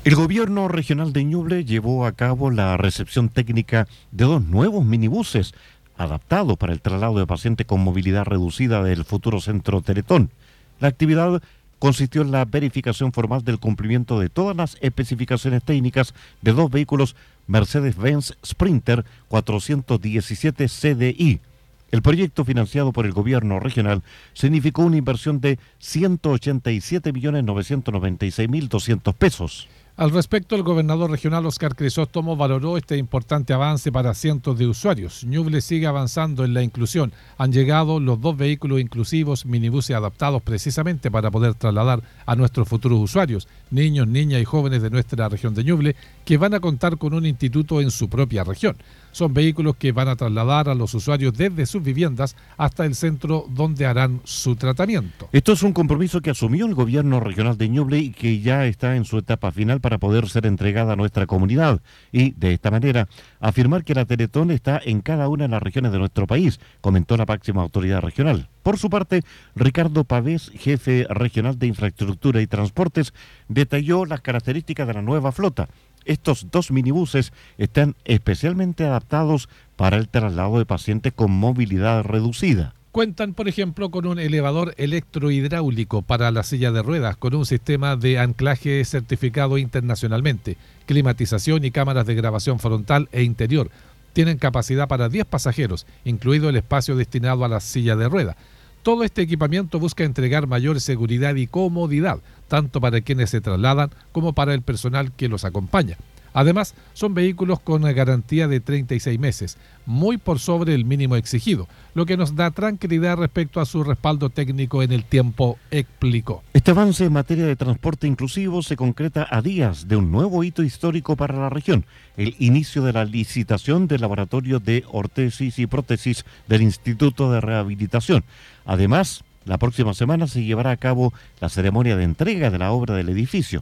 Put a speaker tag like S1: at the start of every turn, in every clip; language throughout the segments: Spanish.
S1: El gobierno regional de Ñuble llevó a cabo la recepción técnica de 2 nuevos minibuses adaptados para el traslado de pacientes con movilidad reducida del futuro centro Teletón. La actividad consistió en la verificación formal del cumplimiento de todas las especificaciones técnicas de 2 vehículos Mercedes-Benz Sprinter 417 CDI. El proyecto, financiado por el gobierno regional, significó una inversión de 187.996.200 pesos.
S2: Al respecto, el gobernador regional Óscar Crisóstomo valoró este importante avance para cientos de usuarios. Ñuble sigue avanzando en la inclusión. Han llegado los 2 vehículos inclusivos, minibuses adaptados precisamente para poder trasladar a nuestros futuros usuarios, niños, niñas y jóvenes de nuestra región de Ñuble, que van a contar con un instituto en su propia región. Son vehículos que van a trasladar a los usuarios desde sus viviendas hasta el centro donde harán su tratamiento.
S1: Esto es un compromiso que asumió el gobierno regional de Ñuble y que ya está en su etapa final para poder ser entregada a nuestra comunidad y, de esta manera, afirmar que la Teletón está en cada una de las regiones de nuestro país, comentó la máxima autoridad regional. Por su parte, Ricardo Pavés, jefe regional de Infraestructura y Transportes, detalló las características de la nueva flota. Estos 2 minibuses están especialmente adaptados para el traslado de pacientes con movilidad reducida.
S2: Cuentan, por ejemplo, con un elevador electrohidráulico para la silla de ruedas, con un sistema de anclaje certificado internacionalmente, climatización y cámaras de grabación frontal e interior. Tienen capacidad para 10 pasajeros, incluido el espacio destinado a la silla de ruedas. Todo este equipamiento busca entregar mayor seguridad y comodidad, tanto para quienes se trasladan como para el personal que los acompaña. Además, son vehículos con garantía de 36 meses, muy por sobre el mínimo exigido, lo que nos da tranquilidad respecto a su respaldo técnico en el tiempo, explicó.
S1: Este avance en materia de transporte inclusivo se concreta a días de un nuevo hito histórico para la región, el inicio de la licitación del laboratorio de ortesis y prótesis del Instituto de Rehabilitación. Además, la próxima semana se llevará a cabo la ceremonia de entrega de la obra del edificio.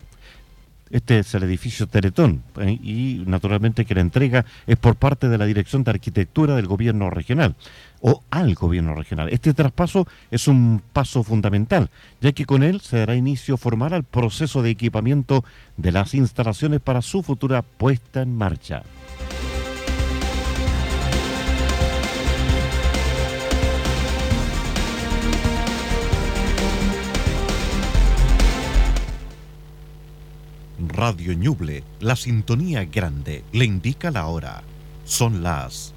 S1: Este es el edificio Teletón y naturalmente que la entrega es por parte de la Dirección de Arquitectura del Gobierno Regional o al Gobierno Regional. Este traspaso es un paso fundamental, ya que con él se dará inicio formal al proceso de equipamiento de las instalaciones para su futura puesta en marcha. Radio Ñuble, la sintonía grande, le indica la hora. Son las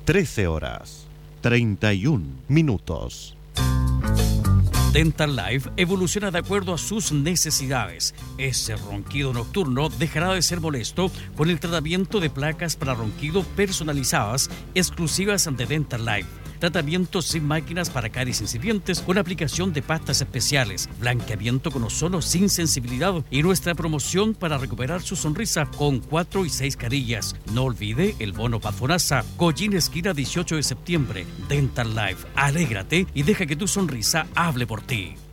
S1: 13:31.
S3: Dental Life evoluciona de acuerdo a sus necesidades. Ese ronquido nocturno dejará de ser molesto con el tratamiento de placas para ronquido personalizadas exclusivas de Dental Life. Tratamientos sin máquinas para caries incipientes con aplicación de pastas especiales, blanqueamiento con ozono sin sensibilidad y nuestra promoción para recuperar su sonrisa con 4 y 6 carillas. No olvide el bono Pafonasa, Collín esquina 18 de septiembre. Dental Life, alégrate y deja que tu sonrisa hable por ti.